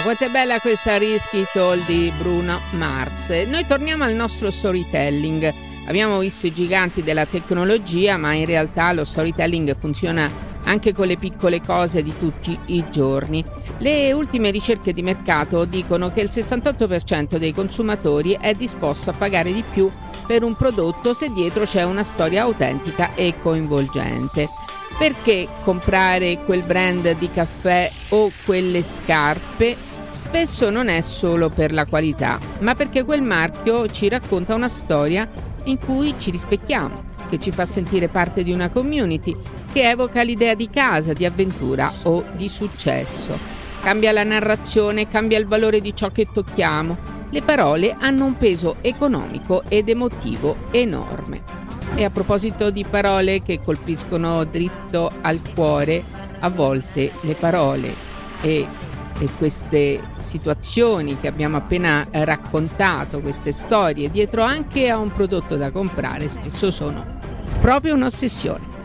quanto è bella questa Risky Toll di Bruno Mars. Noi torniamo al nostro storytelling. Abbiamo visto i giganti della tecnologia, ma in realtà lo storytelling funziona anche con le piccole cose di tutti i giorni. Le ultime ricerche di mercato dicono che il 68% dei consumatori è disposto a pagare di più per un prodotto se dietro c'è una storia autentica e coinvolgente. Perché comprare quel brand di caffè o quelle scarpe? Spesso non è solo per la qualità, ma perché quel marchio ci racconta una storia in cui ci rispecchiamo, che ci fa sentire parte di una community, che evoca l'idea di casa, di avventura o di successo. Cambia la narrazione, cambia il valore di ciò che tocchiamo. Le parole hanno un peso economico ed emotivo enorme. E a proposito di parole che colpiscono dritto al cuore, a volte le parole e queste situazioni che abbiamo appena raccontato, queste storie dietro anche a un prodotto da comprare, spesso sono proprio un'ossessione.